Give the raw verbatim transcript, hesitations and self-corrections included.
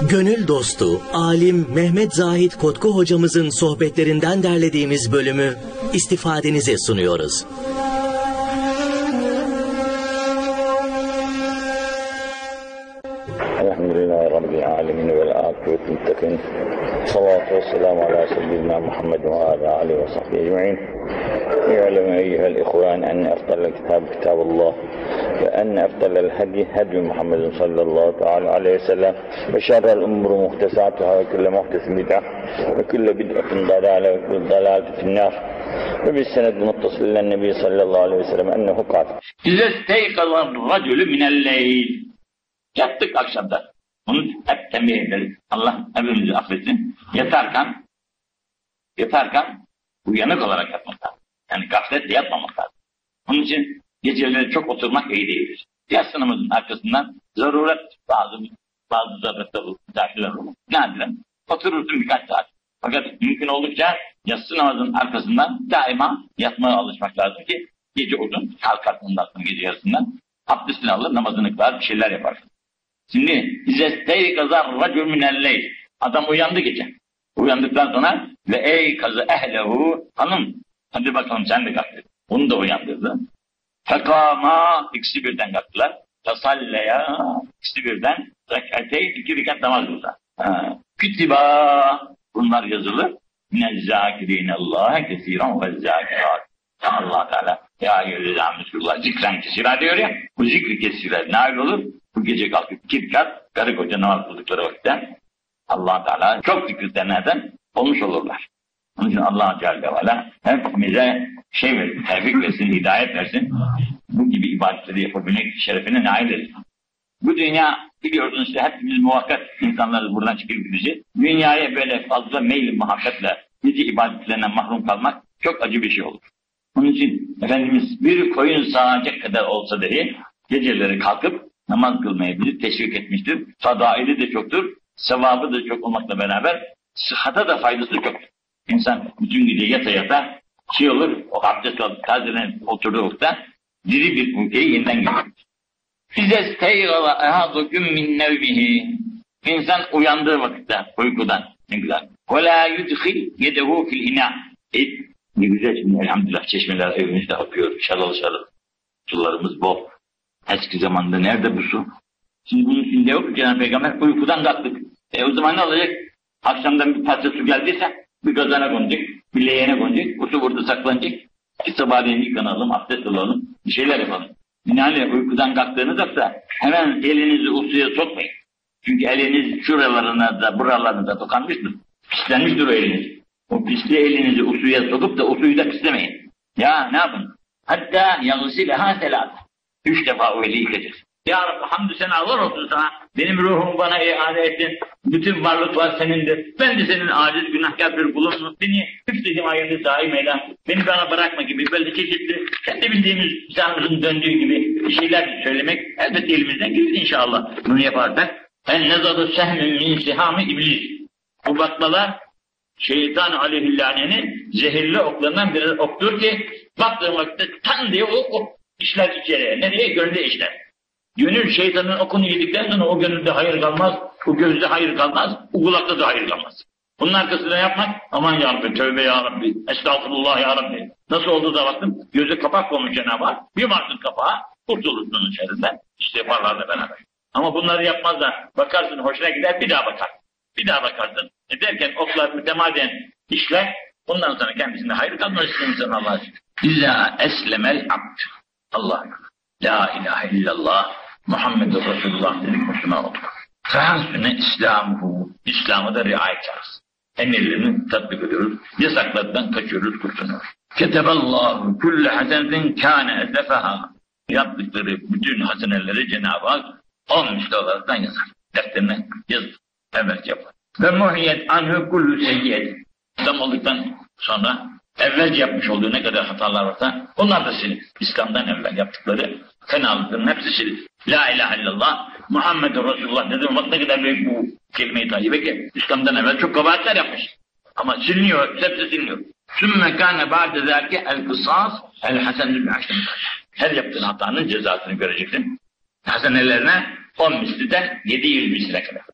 Gönül dostu, alim Mehmet Zahit Kotku hocamızın sohbetlerinden derlediğimiz bölümü istifadenize sunuyoruz. Elhamdülillahi Rabbil alemin ve l-âkibeti muttakin. Salatu ve selamu ala seyyidina Muhammed ve ala alihi ve sahbihi ecma'in. İ'lemu eyyuhel ihvan enne efdalel kitab kitabullah ve enne efdalel hadi hadi Muhammedin sallallahu teala aleyhi ve sellem ve şerrel umuru muhtesatuhâ ve külle muhtesin bid'ah ve külle bid'atin dalâle ve külle dalâletin finnâr. Ve biz senedü muttasillen nebi sallallahu aleyhi ve sellem ennehu kâd. İze steykalar racülü minelleyl. Yattık akşamda. Bunu hep tembih ederiz. Allah hepimizi affetsin. Yatarken, yatarken uyanık olarak yatmak lazım. Yani gafletle yatmamak lazım. Onun için geceleri çok oturmak iyi değildir. Yastığımızın arkasından zaruret, bazı bazı zaruretler dahiler olur. Nadiren oturursun birkaç saat. Fakat mümkün oldukça yatsı namazının arkasından daima yatmaya alışmak lazım ki gece uzun, kalkarsın gece yarısından abdestini alır, namazını kılar, bir şeyler yaparsın. Şimdi bize ey kazar racül minelleyl. Adam uyandı gece. Uyandıktan sonra ve ey kazı ehlehu, hanım hadi bakalım sen de kalk. Onu da uyandırdı. Fekama, ikisi birden kalktılar. Tasalleya, ikisi birden rekatey, iki rekat namaz kıldılar. Kütiba, bunlar yazılır. Nezzâkirînallâhe kesîran ve zâkirât. Allah Teala ya eyyühellezîne Resulullah zikren kesîrâ diyor ya. Bu zikri kesîrâ nail olur. Bu gece kalkıp iki rekat karı koca namaz kıldıkları vakitte Allah Teala çok zikirlerden olmuş olurlar. Onun için Allah Teala ve Ala hepimize şey versin, tevfik versin, hidayet versin. Bu gibi ibadetleri yapabilmek şerefine nail etsin. Bu dünya biliyorsunuz işte hepimiz muhakkak insanlarız, buradan çıkıp gideceğiz. Dünyaya böyle fazla meyil muhabbetle gece ibadetlerinden mahrum kalmak çok acı bir şey olur. Onun için Efendimiz bir koyun sağacak kadar olsa dahi geceleri kalkıp namaz kılmayı bizi teşvik etmiştir. Fadaili de çoktur, sevabı da çok olmakla beraber sıhhata da faydası çoktur. İnsan bütün gece yata yata şey olur, o abdest alıp tazelenip oturduğu vakitte diri bir ülkeyi yeniden görür. Size steygala ehaduküm min nevmihi. İnsan uyandığı vakitte uykudan. Ne güzel. Ve la yudhil yedehu fil ina. E, ne güzel şimdi elhamdülillah çeşmeler evimizde akıyor. Şarıl şarıl. Sularımız bol. Eski zamanda nerede bu su? Şimdi bunun içinde yok. Cenab-ı Peygamber uykudan kalktık. E o zaman ne olacak? Akşamdan bir parça su geldiyse bir kazana konacak, bir leğene konacak. Bu su burada saklanacak. Bir sabahleyin yıkanalım, abdest alalım, bir şeyler yapalım. Binaenaleyh uykudan kalktığınızda hemen elinizi o suya sokmayın. Çünkü eliniz şuralarına da buralarına da dokanmıştır. Pislenmiştir o eliniz. O pisli elinizi o suya sokup da o suyu da pislemeyin. Ya ne yapın? Hatta yagsileha selat. Üç defa o eli yıkacaksın. Ya Rabbi hamdü sen Allah olsun sana. Benim ruhumu bana iade ettin. Bütün varlıklar senindir. Ben de senin aciz günahkar bir kulumum. Beni hıfz-ı himayeli daim eyle. Beni bana bırakma gibi böyle çeşitli kendi bildiğimiz insanımızın döndüğü gibi bir şeyler söylemek elbette elimizden gelir inşallah. Bunu yaparsak en nezadı sehmin min sihami iblis. Bu baklalar şeytan aleyhillânenin zehirli oklarından bir oktur ki baktığım vakitte tan diye o ok işler içeriye. Nereye? Gönülde işler. Gönül şeytanın okunu yedikten sonra o gönülde hayır kalmaz, o gözde hayır kalmaz, o kulakta da hayır kalmaz. Bunun arkasında yapmak, aman ya Rabbi, tövbe ya Rabbi, estağfurullah ya Rabbi. Nasıl oldu da baktım, göze kapak konmuş Cenab-ı Hak, bir baktın kapağa, kurtulursun içerisinden, işte yaparlarla beraber. Ama bunları yapmazlar, bakarsın hoşuna gider, bir daha bakar. Bir daha bakarsın, e derken oklar mütemadiyen işler, ondan sonra kendisinde hayır kalmaz insan Allah'a şükür. İzâ eslemel abd. Allah, la ilahe illallah. Muhammed Resulullah dedik Müslüman olduk. Fehasüne İslam'ı, İslam'ı da riayet ederiz. Emirlerini tatbik ediyoruz, yasaklardan kaçıyoruz, kurtunuyoruz. Keteballahu kulle hasenetin kâne esefeha. Yaptıkları bütün haseneleri Cenab-ı Hak on misli olaraktan yazar. Defterine yazır, evvelce yapar. Ve muhiyet anhu kullu seyyiyet. İslam olduktan sonra evvelce yapmış olduğu ne kadar hatalar varsa onlar da silir. İslam'dan evvel yaptıkları fenalıkların hepsi silir. La ilahe illallah Muhammed Resulullah dedim. Bak ne kadar büyük bu kelime-i tayyibe ki İslam'dan evvel çok kabahatler yapmış. Ama siliniyor, hepsi siliniyor. Sümme kâne ba'de zâke el-kısas el-hasenül aşkın. Her yaptığın hatanın cezasını göreceksin. Hasenelerine on misliden yedi yüz misle kadar.